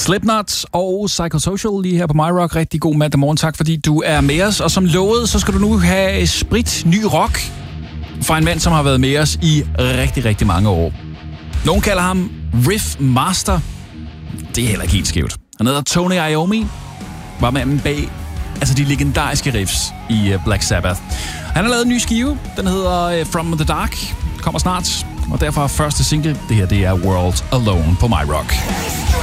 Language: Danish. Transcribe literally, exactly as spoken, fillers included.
Slipknot og Psychosocial lige her på MyRock. Rigtig god mandag morgen. Tak fordi du er med os. Og som lovet, så skal du nu have sprit ny rock fra en mand, som har været med os i rigtig, rigtig mange år. Nogen kalder ham Riff Master. Det er heller ikke helt skævt. Han hedder Tony Iommi. Var manden bag altså de legendariske riffs i Black Sabbath. Han har lavet en ny skive. Den hedder From the Dark. Kommer snart. Og derfor første single, det her, det er World Alone på MyRock.